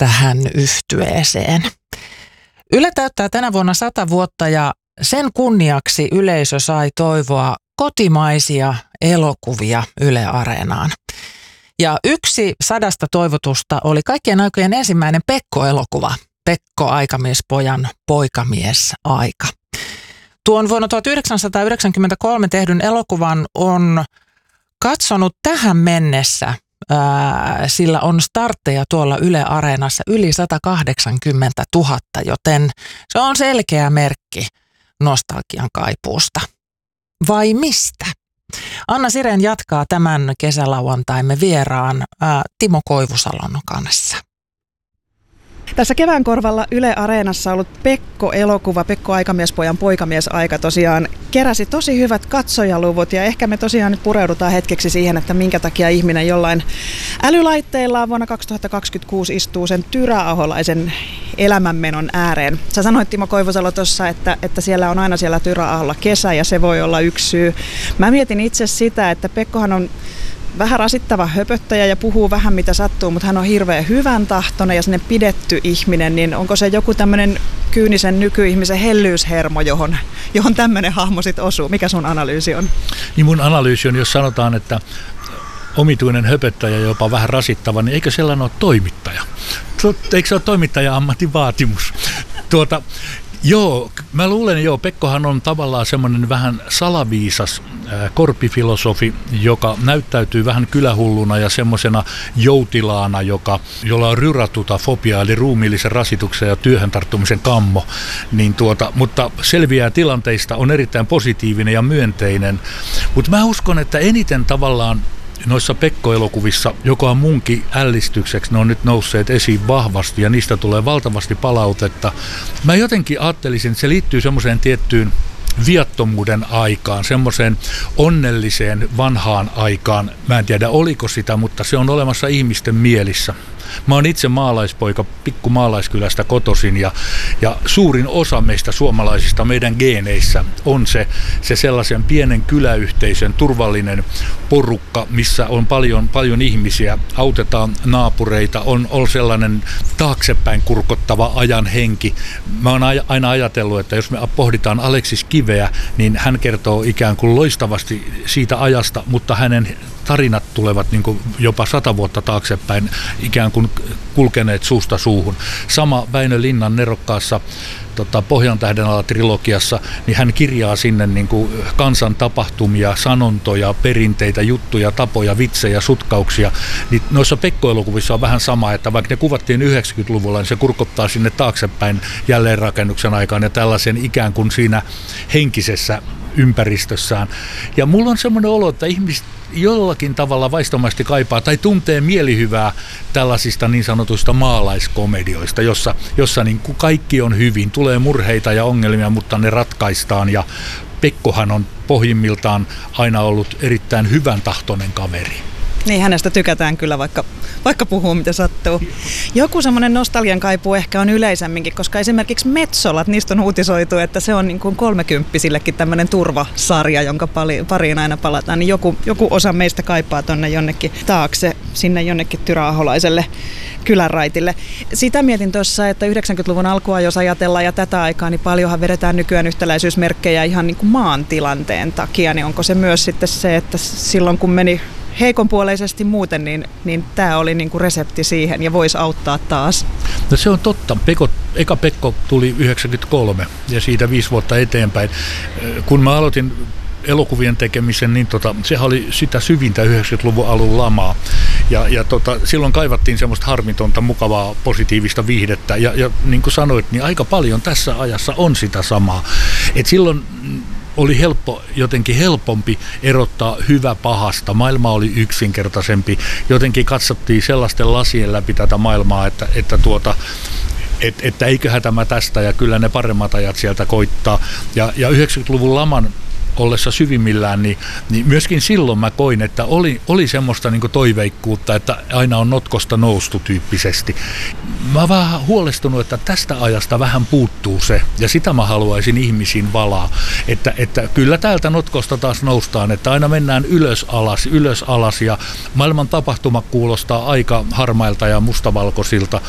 tähän yhtyeeseen. Yle täyttää tänä vuonna 100 vuotta ja sen kunniaksi yleisö sai toivoa kotimaisia elokuvia Yle Areenaan. Ja yksi 100 toivotusta oli kaikkien aikojen ensimmäinen Pekko-elokuva, Pekko Aikamiespojan poikamiesaika. Tuon vuonna 1993 tehdyn elokuvan on katsonut tähän mennessä, sillä on startteja tuolla Yle Areenassa yli 180 000, joten se on selkeä merkki nostalgian kaipuusta. Vai mistä? Anna Sirén jatkaa tämän kesälauantaimme vieraan Timo Koivusalon kanssa. Tässä kevään korvalla Yle Areenassa ollut Pekko-elokuva, Pekko Aikamiespojan poikamiesaika tosiaan keräsi tosi hyvät katsojaluvut ja ehkä me tosiaan nyt pureudutaan hetkeksi siihen, että minkä takia ihminen jollain älylaitteillaan vuonna 2026 istuu sen tyräaholaisen elämänmenon ääreen. Sä sanoit Timo Koivusalo tuossa, että siellä on aina siellä Tyräaholla kesä ja se voi olla yksi syy. Mä mietin itse sitä, että Pekkohan on vähän rasittava höpöttäjä ja puhuu vähän mitä sattuu, mutta hän on hirveän hyvän tahtoinen ja sinne pidetty ihminen, niin onko se joku tämmöinen kyynisen nykyihmisen hellyyshermo, johon tämmöinen hahmo sitten osuu? Mikä sun analyysi on? Niin mun analyysi on, jos sanotaan, että omituinen höpöttäjä jopa vähän rasittava, niin eikö sellainen ole toimittaja? Eikö se ole toimittaja-ammatin vaatimus? Joo, mä luulen, Pekkohan on tavallaan semmoinen vähän salaviisas korpifilosofi, joka näyttäytyy vähän kylähulluna ja semmoisena joutilaana, jolla on ryratuta-fobia, eli ruumiillisen rasituksen ja työhön tarttumisen kammo. Mutta selviää tilanteista, on erittäin positiivinen ja myönteinen. Mutta mä uskon, että eniten tavallaan noissa Pekko-elokuvissa, joka on munkin ällistykseksi, ne on nyt nousseet esiin vahvasti ja niistä tulee valtavasti palautetta. Mä jotenkin ajattelisin, että se liittyy semmoiseen tiettyyn viattomuuden aikaan, semmoiseen onnelliseen vanhaan aikaan. Mä en tiedä oliko sitä, mutta se on olemassa ihmisten mielissä. Mä oon itse maalaispoika, pikku maalaiskylästä kotoisin ja suurin osa meistä suomalaisista meidän geeneissä on se sellaisen pienen kyläyhteisön turvallinen porukka, missä on paljon ihmisiä, autetaan naapureita, on sellainen taaksepäin kurkottava ajan henki. Mä oon aina ajatellut, että jos me pohditaan Aleksis Kiveä, niin hän kertoo ikään kuin loistavasti siitä ajasta, mutta hänen tarinat tulevat niin kuin jopa 100 vuotta taaksepäin, ikään kuin kulkeneet suusta suuhun. Sama Väinö Linnan nerokkaassa Pohjantähden alla -trilogiassa, niin hän kirjaa sinne niin kuin kansan tapahtumia, sanontoja, perinteitä, juttuja, tapoja, vitsejä, sutkauksia. Niin noissa Pekko-elokuvissa on vähän sama, että vaikka ne kuvattiin 90-luvulla, niin se kurkottaa sinne taaksepäin jälleenrakennuksen aikaan ja tällaisen ikään kuin siinä henkisessä ympäristössään. Ja mulla on semmoinen olo, että ihmiset jollakin tavalla vaistomaisesti kaipaa tai tuntee mielihyvää tällaisista niin sanotuista maalaiskomedioista, jossa niin kuin kaikki on hyvin, tulee murheita ja ongelmia, mutta ne ratkaistaan ja Pekkohan on pohjimmiltaan aina ollut erittäin hyvän tahtoinen kaveri. Niin, hänestä tykätään kyllä, vaikka puhuu mitä sattuu. Joku semmoinen nostalgian kaipuu ehkä on yleisemminkin, koska esimerkiksi Metsolat, niistä on uutisoitu, että se on niin kuin 30-sillekin tämmöinen turvasarja, jonka pariin aina palataan. Niin joku osa meistä kaipaa tonne jonnekin taakse, sinne jonnekin tyräaholaiselle kylänraitille. Sitä mietin tuossa, että 90-luvun alkua jos ajatellaan ja tätä aikaa, niin paljonhan vedetään nykyään yhtäläisyysmerkkejä ihan niin kuin maan tilanteen takia. Niin onko se myös sitten se, että silloin kun meni heikonpuoleisesti muuten, niin tämä oli niinku resepti siihen ja voisi auttaa taas? No se on totta. Eka Pekko tuli 93 ja siitä 5 vuotta eteenpäin. Kun mä aloitin elokuvien tekemisen, niin sehän oli sitä syvintä 90-luvun alun lamaa. Ja silloin kaivattiin semmoista harmitonta, mukavaa, positiivista viihdettä. Ja niin kuin sanoit, niin aika paljon tässä ajassa on sitä samaa. Et silloin oli jotenkin helpompi erottaa hyvä pahasta. Maailma oli yksinkertaisempi. Jotenkin katsottiin sellaisten lasien läpi tätä maailmaa, että eiköhän tämä tästä ja kyllä ne paremmat ajat sieltä koittaa. Ja 90-luvun laman ollessa syvimmillään, niin myöskin silloin mä koin, että oli semmoista niin kuin toiveikkuutta, että aina on notkosta noustu tyyppisesti. Mä oon vähän huolestunut, että tästä ajasta vähän puuttuu se, ja sitä mä haluaisin ihmisiin valaa, että kyllä täältä notkosta taas noustaan, että aina mennään ylös alas, ja maailman tapahtuma kuulostaa aika harmailta ja mustavalkoisilta,